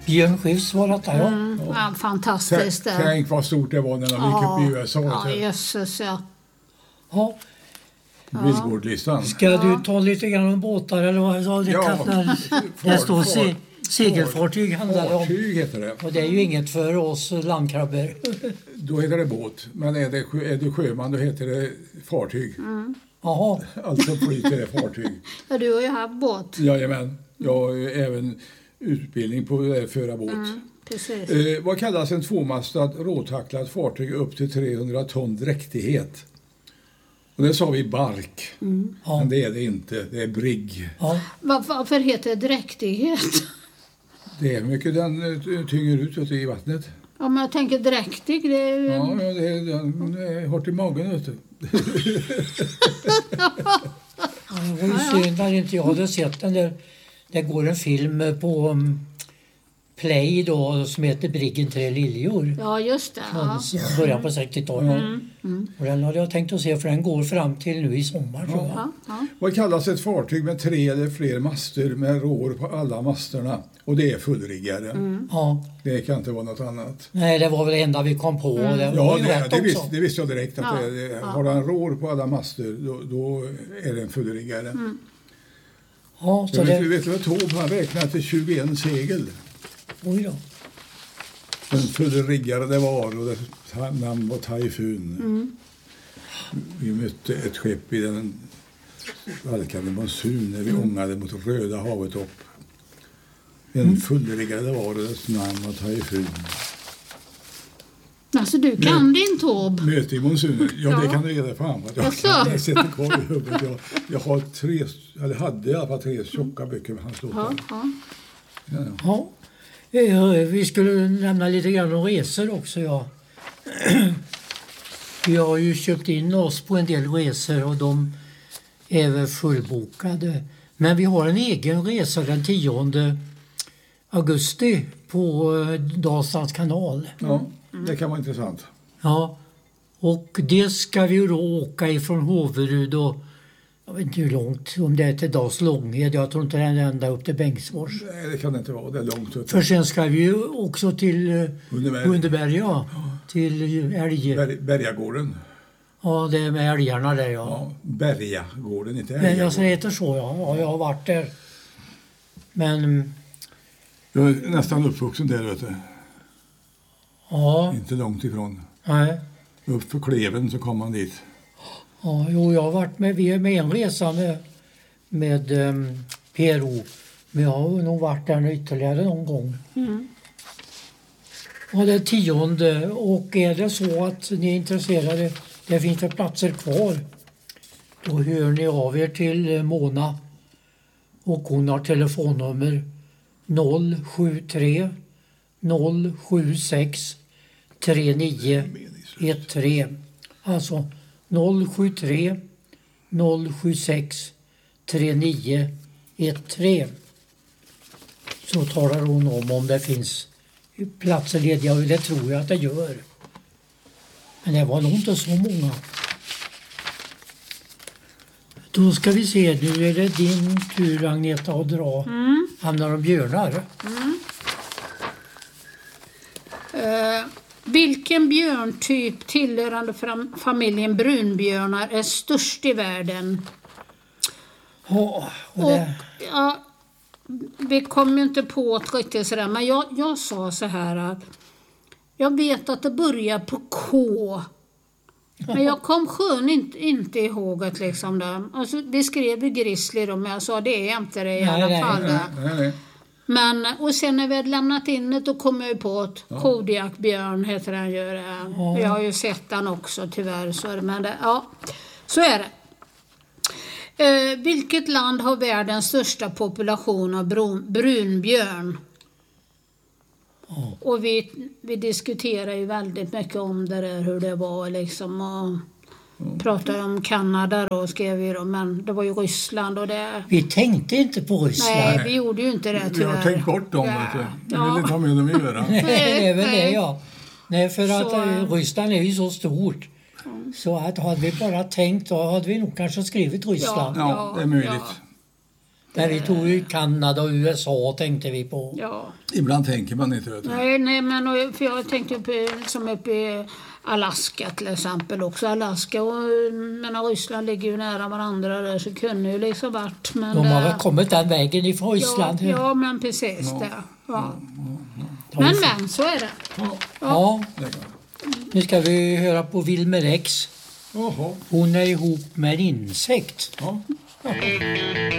Björn Skifs var detta, ja. Ja, fantastiskt. Tänk vad stort det var när de gick upp i USA. Ja, jösses, ja. Ja. Villgårdlistan. Ska du ta lite grann om båtar eller vad sa du? Ja. Det står segelfartyg handlar det om. Fartyg heter det. Och det är ju inget för oss landkrabbor. Då heter det båt. Men är du sjöman då heter det fartyg. Jaha. Alltså flyter det fartyg. Ja, du har ju haft båt. Jajamän. Jag har ju även utbildning på att föra båt. Precis. Vad kallas en tvåmastad råtacklat fartyg upp till 300 ton dräktighet? Och det sa vi bark. Ja. Men det är det inte. Det är brigg. Ja. Varför heter det dräktighet? Det är mycket den tynger ut i vattnet. Ja, men jag tänker dräktig, det är ju... Ja, det är hårt i magen, vet du. Det var ju synd att inte jag hade sett den där. Det går en film på Play då som heter Briggen 3 liljor. Ja, just det. Ja. Från början på 60-talet. Och den hade jag tänkt att se för den går fram till nu i sommar tror jag. Ja. Vad kallas ett fartyg med 3 eller fler master med rår på alla masterna? Och det är fullriggare. Ja. Det kan inte vara något annat. Nej, det var väl det enda vi kom på. Och det var Ja, ju rätt också. det visste jag direkt. Att har han rår på alla master då är det en fullriggare. Ja, så Jag det... vet du vad Taube han räknar till 21 segel. Oj då. En fullriggare det var och det namn var Typhoon. Vi mötte ett skepp i den valkande monsun när vi ångade mot Röda havet upp. En fullriggare det var och dess namn var Typhoon. Alltså, du kan din Taube. Möte i monsunen. Ja, det kan du reda fan. Jag sätter kvar i huvudet. Jag hade i alla fall 3 tjocka böcker med hans låtar. Ja. Vi skulle nämna lite grann om resor också. Ja. Vi har ju köpt in oss på en del resor och de är väl fullbokade. Men vi har en egen resa den 10 augusti på Dalslands kanal. Ja, det kan vara intressant. Ja, och det ska vi ju då åka ifrån Håverud och jag vet inte hur långt, om det är till Dals Långhed. Jag tror inte den är ända upp till Bengtsfors. Nej, det kan det inte vara. Det är långt ut. För sen ska vi ju också till Underberg, ja. Till Bergagården. Ja, det är med älgarna där, ja. Ja, Bergagården, inte Men älgagården. alltså det heter så, ja. Jag har varit där. Men... Jag är nästan uppvuxen där, vet du. Ja. Inte långt ifrån. Nej. Upp för Kleven så kom man dit. Ja, jo, jag har varit med, vi är med en resa med PRO. Men jag har nog varit där ytterligare någon gång. Och det är 10:e, och är det så att ni är intresserade, det finns det platser kvar. Då hör ni av er till Mona. Och hon har telefonnummer 073 076 3913. Alltså 073 076 3913. Så talar hon om det finns platser lediga, och det tror jag att det gör. Men det var nog inte så många. Då ska vi se, nu är det din tur Agneta att dra. Handlar om björnar. Vilken björntyp tillhörande familjen brunbjörnar är störst i världen? Ja, vi kom ju inte på ett riktigt sådär, men jag sa så här att jag vet att det börjar på K. Men jag kom inte ihåg att liksom det. Alltså, det skrev ju Grizzly då, men jag sa det är inte det i alla fall. Nej. Men, och sen när vi hade lämnat in det, då kom jag på att Kodiakbjörn heter den ju. Jag har ju sett den också tyvärr. Så är det. Vilket land har världens största population av brunbjörn? Och vi diskuterar ju väldigt mycket om det där, hur det var liksom, och pratade om Kanada då, skrev vi då, men det var ju Ryssland och det... Vi tänkte inte på Ryssland. Nej, vi gjorde ju inte det tyvärr. Jag har tänkt bort dem, vet du. Jag vill inte ha med dem i göra. Nej, det är väl det, ja. Nej, för att Ryssland är ju så stort. Så att hade vi bara tänkt, då hade vi nog kanske skrivit Ryssland. Ja, det är möjligt. Där vi tog ju Kanada och USA tänkte vi på. Ja. Ibland tänker man inte det. Nej, men för jag tänkte uppe i Alaska till exempel också. Alaska och Ryssland ligger ju nära varandra där, så kunde ju liksom varit. Men de har väl kommit den vägen ifrån Ryssland. Ja, men precis det. Ja. Men så är det. Ja. Nu ska vi höra på Wilmer X. Hon är ihop med en insekt. Ja.